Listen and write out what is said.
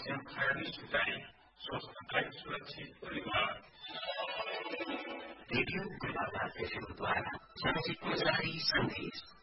खाने छुटाएं स्वस्थ सुरक्षित परिवार रेडियो गुरुबाबा एफएम द्वारा सामाजिक जारी सन्देश